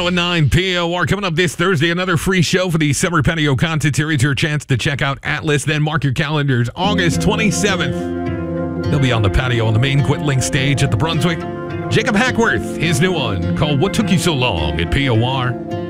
101.9 POR. Coming up this Thursday, another free show for the Summer Patio Content Series. Your chance to check out Atlas. Then mark your calendars, August 27th. He'll be on the patio on the main Quitling stage at the Brunswick. Jacob Hackworth, his new one, called What Took You So Long at POR.